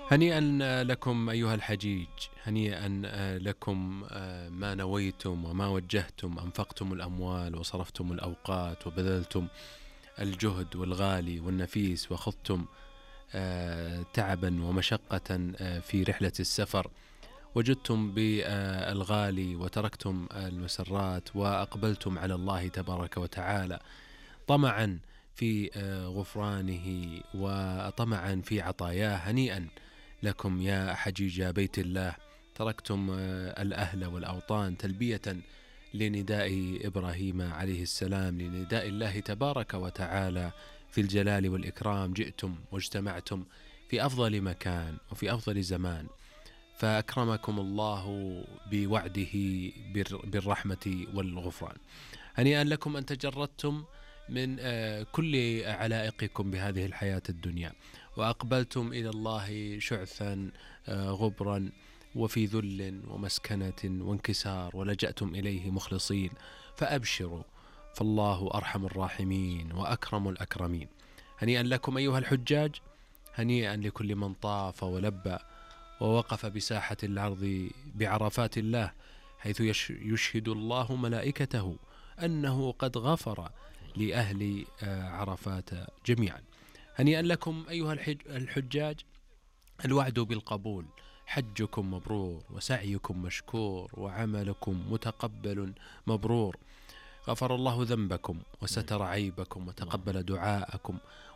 هنيئا لكم أيها الحجيج، هنيئا لكم ما نويتم وما وجهتم، أنفقتم الأموال وصرفتم الأوقات وبذلتم الجهد والغالي والنفيس، وخضتم تعبا ومشقة في رحلة السفر، وجدتم بالغالي وتركتم المسرات وأقبلتم على الله تبارك وتعالى طمعا في غفرانه وطمعا في عطاياه. هنيئا لكم يا حجيج بيت الله، تركتم الأهل والأوطان تلبية لنداء إبراهيم عليه السلام، لنداء الله تبارك وتعالى في الجلال والإكرام. جئتم واجتمعتم في أفضل مكان وفي أفضل زمان، فأكرمكم الله بوعده بالرحمة والغفران. هنيئا لكم أن تجردتم من كل علائقكم بهذه الحياة الدنيا، وأقبلتم إلى الله شعثا غبرا وفي ذل ومسكنة وانكسار، ولجأتم إليه مخلصين، فأبشروا، فالله أرحم الراحمين وأكرم الأكرمين. هنيئا لكم أيها الحجاج، هنيئا لكل من طاف ولبى ووقف بساحة العرض بعرفات الله، حيث يشهد الله ملائكته أنه قد غفر لأهل عرفات جميعا. هنيئا لكم أيها الحجاج، الوعد بالقبول، حجكم مبرور وسعيكم مشكور وعملكم متقبل مبرور. غفر الله ذنبكم وستر عيبكم وتقبل دعاءكم